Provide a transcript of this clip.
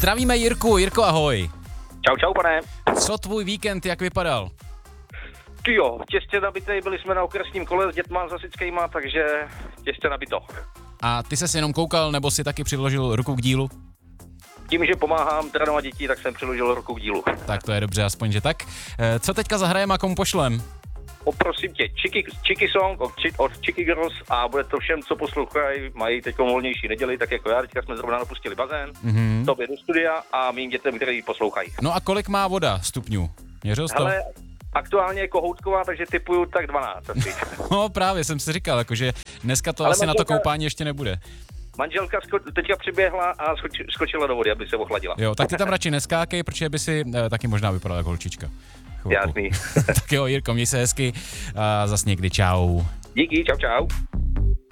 Zdravíme Jirku. Jirko, ahoj. Čau, pane. Co tvůj víkend, jak vypadal? Jo, těžce nabitej, byli jsme na okresním kole s dětma zasickejma, takže těžce nabito. A ty ses jenom koukal, nebo si taky přiložil ruku k dílu? Tím, že pomáhám trénovat děti, tak jsem přiložil ruku k dílu. Tak to je dobře, aspoň že tak. Co teďka zahrajeme a komu pošlem? Prosím tě, Chicky Song od Chicky Girls a bude to všem, co poslouchají, mají teď volnější neděli, tak jako já, teďka jsme zrovna napustili bazén, tobě do studia a mým dětem, který poslouchají. No a kolik má voda stupňů? Měřil jsi to? Hele, aktuálně je kohoutková, takže typuju tak 12 asi. No právě jsem si říkal, jakože dneska to Ale asi na to koupání ještě nebude. Manželka teďka přiběhla a skočila do vody, aby se ochladila. Jo, tak ty tam radši neskákej, protože by si taky možná vypadala jako holčička. Chvilku. Jasný. Tak jo, Jirko, měj se hezky a zas někdy, čau. Díky, čau.